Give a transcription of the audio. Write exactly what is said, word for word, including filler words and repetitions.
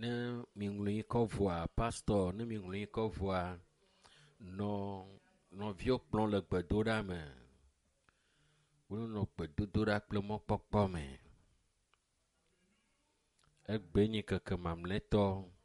ne miŋlɔi kɔvɔa pastor ne miŋlɔi kɔvɔa nɔ nɔvio kplɔ le gbedoɖa me wonɔ gbedodoɖa kple mɔkpɔkpɔ me egbe nyi keke mamlɛtɔ